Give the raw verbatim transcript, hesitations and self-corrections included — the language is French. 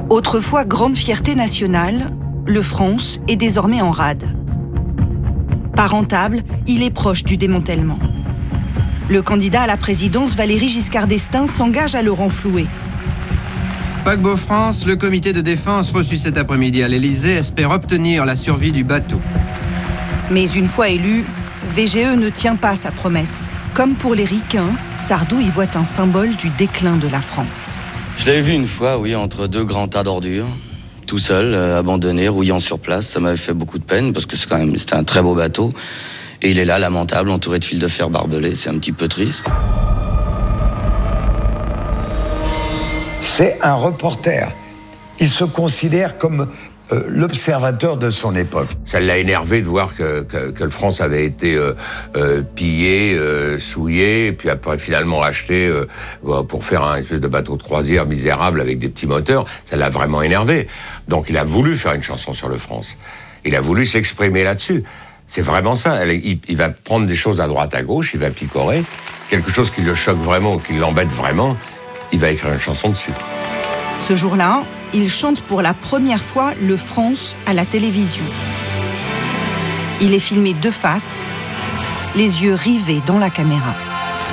Autrefois grande fierté nationale, le France est désormais en rade. Pas rentable, il est proche du démantèlement. Le candidat à la présidence, Valéry Giscard d'Estaing, s'engage à le renflouer. Paquebot France, le comité de défense reçu cet après-midi à l'Élysée espère obtenir la survie du bateau. Mais une fois élu, V G E ne tient pas sa promesse. Comme pour les ricains, Sardou y voit un symbole du déclin de la France. Je l'avais vu une fois, oui, entre deux grands tas d'ordures, tout seul, euh, abandonné, rouillant sur place. Ça m'avait fait beaucoup de peine parce que c'est quand même, c'était un très beau bateau. Et il est là, lamentable, entouré de fils de fer barbelés. C'est un petit peu triste. C'est un reporter. Il se considère comme euh, l'observateur de son époque. Ça l'a énervé de voir que, que, que le France avait été euh, euh, pillé, euh, souillé, et puis après finalement acheté euh, pour faire un espèce de bateau de croisière misérable avec des petits moteurs. Ça l'a vraiment énervé. Donc il a voulu faire une chanson sur le France. Il a voulu s'exprimer là-dessus. C'est vraiment ça. Il, il va prendre des choses à droite, à gauche, il va picorer. Quelque chose qui le choque vraiment ou qui l'embête vraiment, il va écrire une chanson dessus. Ce jour-là, il chante pour la première fois le France à la télévision. Il est filmé de face, les yeux rivés dans la caméra.